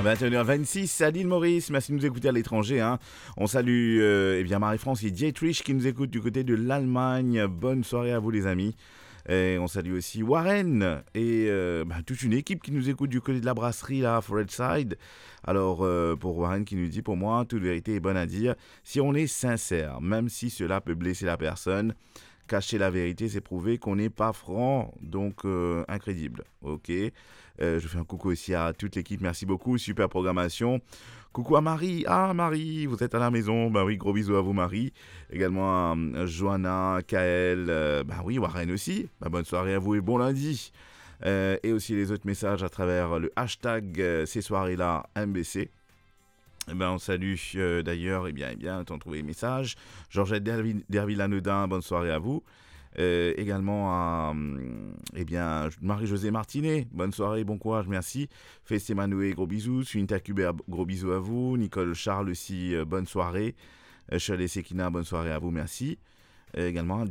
21h26 à l'île Maurice, merci de nous écouter à l'étranger. On salue Marie-France et Dietrich qui nous écoutent du côté de l'Allemagne. Bonne soirée à vous les amis. Et on salue aussi Warren et toute une équipe qui nous écoute du côté de la brasserie là, Forestside. Alors pour Warren qui nous dit, pour moi, toute vérité est bonne à dire si on est sincère, même si cela peut blesser la personne. Cacher la vérité, c'est prouver qu'on n'est pas franc, donc incrédible. Ok. Je fais un coucou aussi à toute l'équipe, merci beaucoup, super programmation. Coucou à Marie, Marie, vous êtes à la maison, oui, gros bisous à vous Marie. Également à Johanna, Kael, Warren aussi, bonne soirée à vous et bon lundi. Et aussi les autres messages à travers le hashtag ces soirées-là MBC. On salue d'ailleurs, t'en trouver les messages. Georgette Derville-Lanodin, bonne soirée à vous. Également à Marie-Josée Martinet, bonne soirée, bon courage, merci. Feste Emmanuel, gros bisous. Sunita Kubert, gros bisous à vous. Nicole Charles aussi, bonne soirée. Shirley Sekina, bonne soirée à vous, merci. Également